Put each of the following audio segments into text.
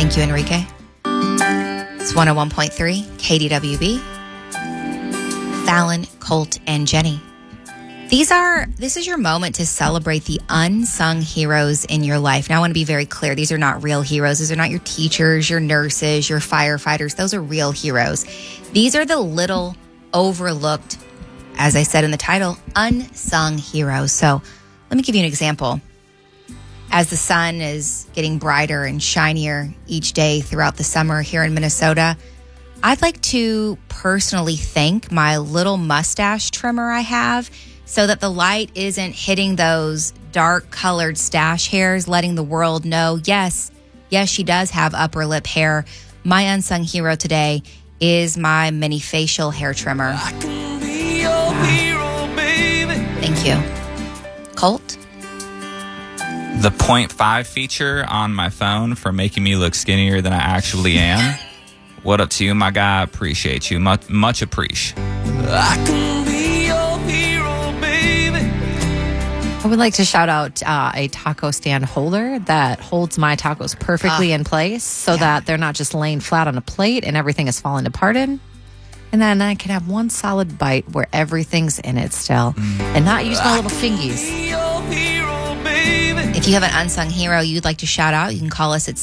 Thank you, Enrique. It's 101.3 KDWB. Fallon, Colt, and Jenny. This is your moment to celebrate the unsung heroes in your life. Now, I want to be very clear. These are not real heroes. These are not your teachers, your nurses, your firefighters. Those are real heroes. These are the little overlooked, as I said in the title, unsung heroes. So let me give you an example. As the sun is getting brighter and shinier each day throughout the summer here in Minnesota, I'd like to personally thank my little mustache trimmer I have so that the light isn't hitting those dark colored stash hairs, letting the world know, yes, she does have upper lip hair. My unsung hero today is my mini facial hair trimmer. I can be your hero, baby. Thank you. Colt? The 0.5 feature on my phone for making me look skinnier than I actually am. What up to you, my guy? Appreciate you. Much appreciate. I can be your hero, baby. I would like to shout out a taco stand holder that holds my tacos perfectly in place so that they're not just laying flat on a plate and everything is falling apart in. And then I can have one solid bite where everything's in it still and not use my little fingies. Be your hero, baby. If you have an unsung hero you'd like to shout out, you can call us at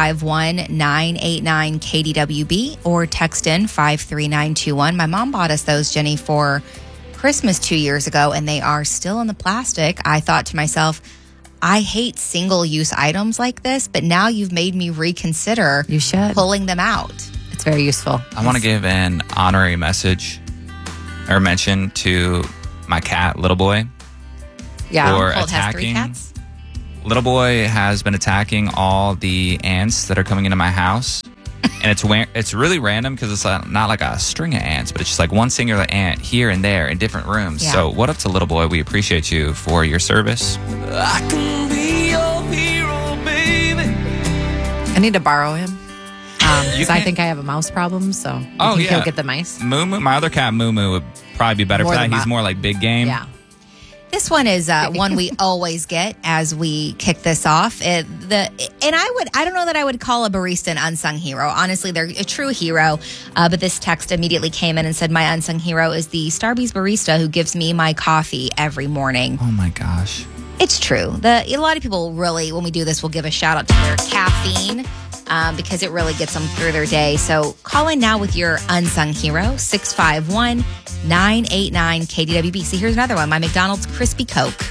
651-989-KDWB or text in 53921. My mom bought us those, Jenny, for Christmas 2 years ago, and they are still in the plastic. I thought to myself, I hate single-use items like this, but now you've made me reconsider You should. pulling them out. It's very useful. I want to give an honorary message or mention to my cat, Little Boy. Yeah. For Colt has 3 attacking. cats. Little Boy has been attacking all the ants that are coming into my house. And it's really random because it's not like a string of ants, but it's just like one singular ant here and there in different rooms. Yeah. So what up to Little Boy? We appreciate you for your service. I can be your hero, baby. I need to borrow him. Because I can- think I have a mouse problem, so I Oh, think yeah. he'll get the mice. Moo Moo, my other cat, Moo Moo, would probably be better More for that. than He's my- more like big game. Yeah. This one is one we always get as we kick this off. I don't know that I would call a barista an unsung hero. Honestly, they're a true hero. But this text immediately came in and said, my unsung hero is the Starbucks barista who gives me my coffee every morning. Oh my gosh. It's true. A lot of people really, when we do this, will give a shout out to their caffeine because it really gets them through their day. So call in now with your unsung hero, 651-989-KDWB. See, here's another one. My McDonald's Crispy Coke.